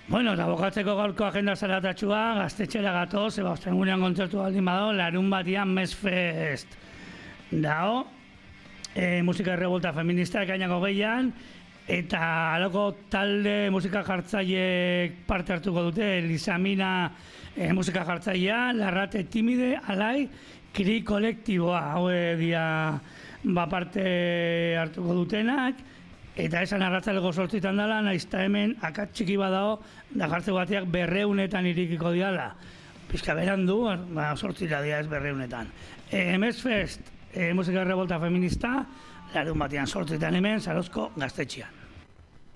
Bueno, eta bokatzeko gaurko agenda zaratatxua, gaztetxera gatoz, ostegunean kontzertu baldin badago, larun batian Mesfest dao, musika errebolta feminista ekainako geian, eta aloko talde musika jartzaileek parte hartuko dute, Lisamina musika jartzailea, Larrate Timide, Alai, Kri kolektiboa, hau dia parte hartuko dutenak, eta esan arratzaleko 8 dela, naizta hemen akats txiki badao, da jartze batiak 200etan irikiko diala. Pizka berandu, 8 dia ez 200etan. Mesfest, musika errebolta feminista, larun batian 8 hemen, Zarozko gaztetxean.